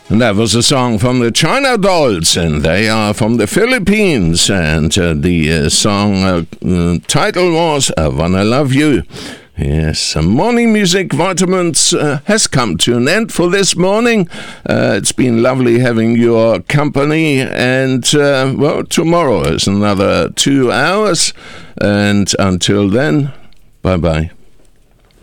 And that was a song from the China Dolls, and they are from the Philippines. And the song title was I Wanna Love You. Yes, Morning Music Vitamins has come to an end for this morning. It's been lovely having your company, and well, tomorrow is another 2 hours. And until then, bye-bye.